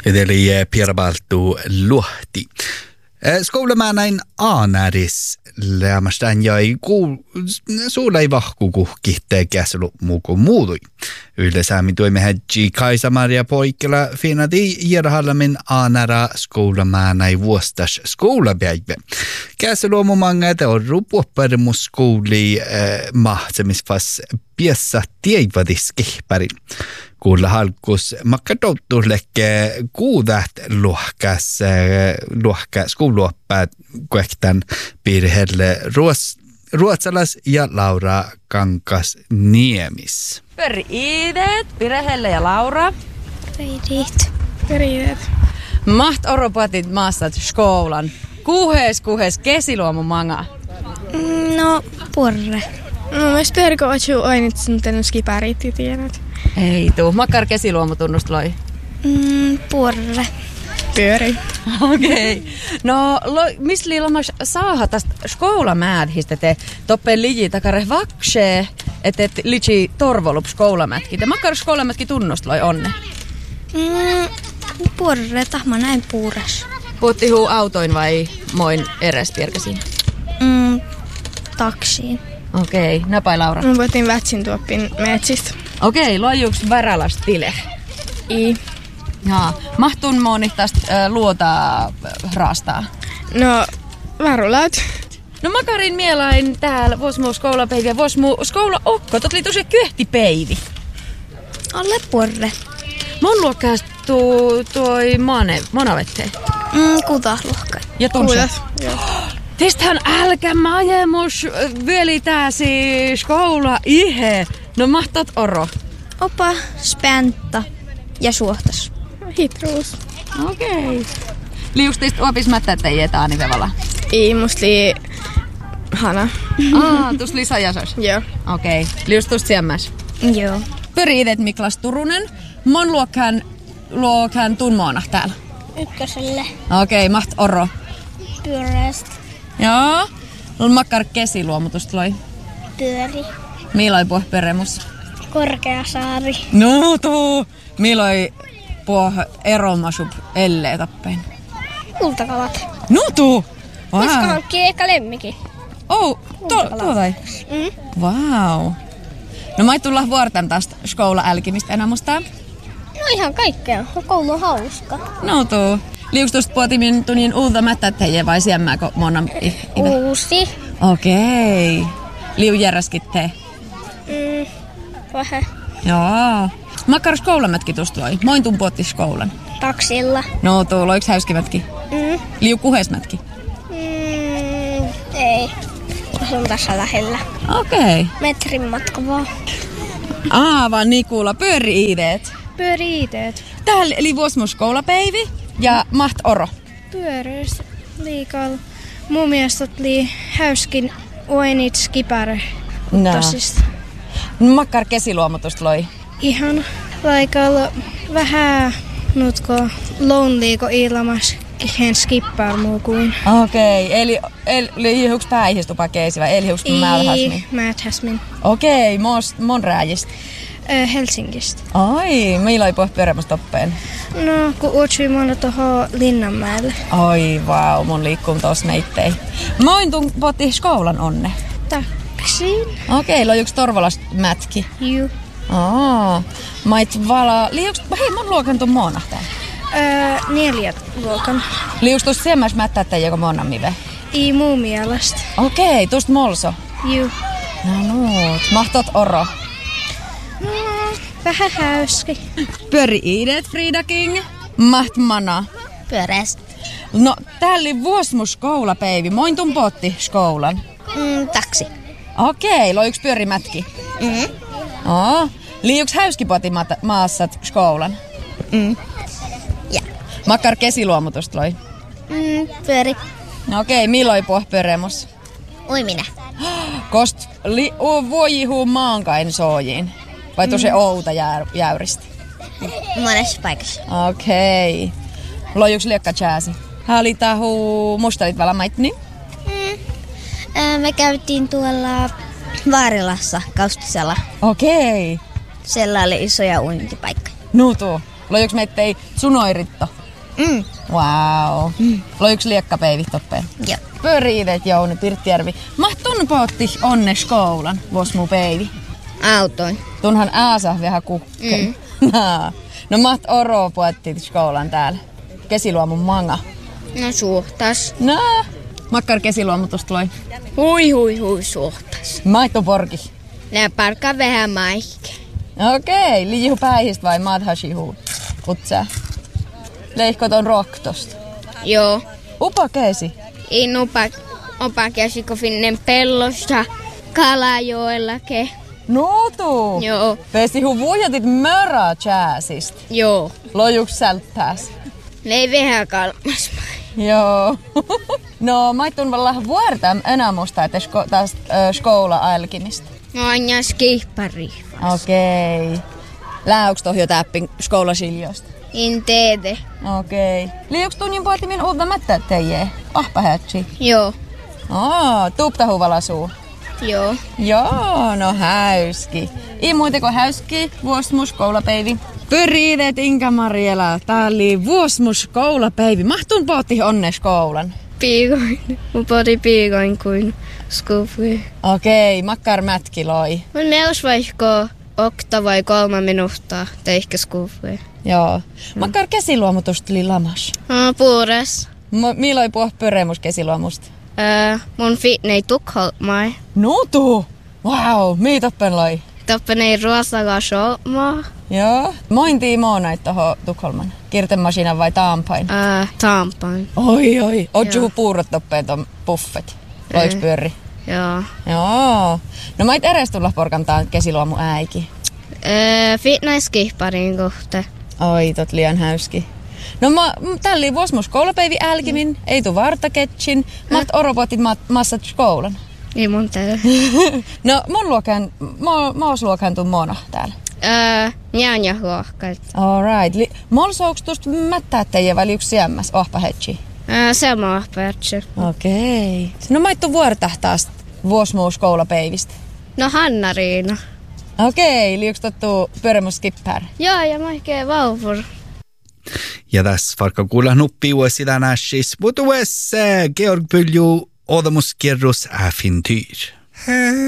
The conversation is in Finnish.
Eli Pierbaltu Luhti. Skoulamäänäin aanäris lämmästään jäi suulla ei vahkukuhki tekäslu muuku muutui. Yleensä tuimme hädji Kaisa-Maria Poikkela finadi järhallamin aanära skoulamäänäi vuostas skoulapäivä. Käslu on många on rupuopparmus skouli mahtsemisfas piessä tiedvadiskihpärin. Kuulla halkus makkatouttulekke kuudat luokka skouluoppaat kuektan piirhelle ruotsalas ja Laura Kankas-Niemis. Periidet, Pirehelle ja Laura. Periidet. Maht oropatit maastat skoulan. Kuhes kesiluomu manga. No, porre. No, mä spärko ochu ainitsin tänne skipariitti tiedät. Ei tuu. Makkar kesiluomu tunnust loi. Porre. Pyöri. Okei. No, missä liilomas saaha tästä skoulamäädhistä te toppeen liji takare vaksee, että liji torvolup skoulamätki. Te makkar skoulamätki tunnust loi onne? Porre, tahma näin puures. Puhutti huu autoin vai moin eräs pierkäsiin? Taksiin. Okei. Napai Laura. Mä voitin vätsin tuoppin metsistä. Okei, loijuks värälas tile? Jaa. Mahtun moni tästä luota raastaa? No, varulat. No makarin mielain täällä vois muu skoulapäiviä, vois muu skoulaokko. Tot oli tosi kyhtipäivi. Alle porre. Mon luokkaas toi manavette? Kutasluokka. Ja tunse? Kuudas, joo. Tistähän älkä majemus veli tääsi skoula ihe. No mahtat oro. Opa, späntta ja suohtas. Hitruus. Okei. Liuks teistä opis mättä teijä taani vevalla? Ei, musta lii hana. Tuus Lisa Jasas? Joo. Okei. Liuks tuust siemmäs? Joo. Pyriidet Miklas Turunen. Mon luokkaan tunmoona täällä? Ykköselle. Okei, maht oro. Pyöreästä. Joo. Makkar kesiluomutus loi. Pyöri. Miloi puh peremus? Korkeasaari. No tuu. Miloi puh eromasup ellee tappein? Kultakalat. No tuu. Wow. Koska hankkii ehkä lemmikin. Oh, tuotai. Wow. No mä ei tulla vuortan tästä skoula-älkimistä enää musta. No ihan kaikkea. Koulu on hauska. No tuu. Liuks tuosta puotimin tunnin uutta mättättäjiä vai siemmääkö monna Uusi. Okei. Liu järjeskitte. Vähän. Joo. Makkar skoulamätki tuosta loi. Moin tun puotti skoulan. Taksilla. No tuu, loiks häyskimätki? Liu kuhesmätki? Ei. Se on tässä lähellä. Okei. Metrin matka vaan. Vaan Nikula. Pyöri-iideet. Pyöriiteet. Täällä eli vuosmus skoulapäivi ja maht oro. Pyöreistä liikalla. Mun mielestä oli häyskin oenit skipare. Tosista. Makkar kesiluomutusta loi. Ihan laikalla vähän nutko loneliiko ilmas ihan skippar muu kuin. Okei, eli huks päihistupa keisivä, eli huks mälhäsmin? Mäthäsmin. Okei, mon rääjistä? Helsingistä. Ai, milloin puhut pyöremässä toppeen? No, kun uotsui monna tohon Linnanmäelle. Oi, vau, mun liikkuu tos meittei. Moin tun potti skoulan onne. Taksiin. Okei, lojuks Torvalasta mätki? Juu. Mait vala... Hei, mon luokan tuon moona täällä? 4 luokan. Liuks tuosta siemmäs mättättä joko monan mive? Ei muu mielestä. Okei, tuosta molso? Juu. No nuut. Mahtot oro? No, vähän häyski. Pyöri-iidet, Frida King. Maht mana? Pyöreästä. No, täällä oli vuosmus skoulapäivi. Moin tun potti skoulan? Taksi. Okei, loiks pyörimätki? Liuks häyskipoti maassat skoulan? Ja. Makkar kesiluomutusta loi? Pyöri. Okei, milloin puh pyöremus? Uiminen. Kost vuojihuu maankain soojiin? Vai tose outa jäyristi? Monessa paikassa. Okei. Lojuks liekka jääsi? Halita huu mustalit valamaitni? Me käytiin tuolla Vaarilassa Kaustisella. Okei. Siellä oli isoja uintipaikkoja. Nuutu. Lojuks meittei sunoiritto? Wow. Loiks liekkapeivit toppeen? Joo. Pyriivet Jouni Pirttijärvi. Mahtun pootti onne skoulan, vos mu peivi. Autoin. Tunhan ääsä vähän kukkeen. No maht oro puettit skoulan täällä. Kesiluomun manga. No suhtas. No, makkar kesiluomutusta loi. Hui suhtas. Maittu porki. Nää parkkaa vähän maikki. Okei, liihu päihistä vai madhashihu? Utsää. Leihkot on roktosta. Joo. Upa keesi. In opa käsikö finnen pellosta Kalajoellakin. Nuutu. Joo. Pesihu vuojatit mörää jääsistä. Joo. Lojuks sälttääs. Ne ei vähän kalmas. Joo. No, maittuun vallah vuortam enää musta, että tästä skoula-älkimistä. Mä oon ja skipari. Okei. Läyks tohjo täppin skoulasiljoista? In teede. Okei. Liuks tunnin puoltimin uutta mättä teijee? Ahpahätsi. Joo. Tuupta huvalasuu. Joo. Joo, no häyski. Ei muuteko häyski, vuosmus koulapäivi. Pyriidet Inka-Mariela, tää oli vuosmus koulapäivi. Mahtun pootti onne skoulan. Piikoin. Mun poti piikoin kuin skufui. Okei, makkar mätkiloi. Mun neus vaikka 8 vai 3 minuuttia teihkä skufui. Joo. Makkar kesiluomutusta tuli lamas. Puures. Milloin puhua pyremus kesiluomusta? Mun fitnei Tukholmai. Nuutu! Wow, miitoppen loi. Toppen ei ruosakaan showmaa. Joo. Mointii moonait toho Tukholman. Kirtemasinan vai taampain? Taampain. Oi. Ootjuhu puurot toppeen ton buffet. Loiks pyörri? Joo. Joo. No mait eres tulla porkantaan kesiluomu äiki. Fitnesskihparin kohta. Oi, tot liian häyski. No tälli vuosmus koulapäivi älkimin, ei tu vartaketsin, maat oropotit massat skoulan. Ei mun täällä. No mä luokan tuun mona täällä. Njään luokkaat. Alright. Mol souks tuosta mättää teijä vai liuks siemmäs ohpahetsi? Sama pärtsy. Okei. No maittu vuortahtaas vuosmuus koulapäivistä. No Hanna-Riina. Okei, liuks tottuu pyöremus skippär? Joo, ja maikee vauvur. Ja tässä vaikka kuulla nuppi sitä näshis, mutta Georg Pylju, Odomus Kierrus äfintyr.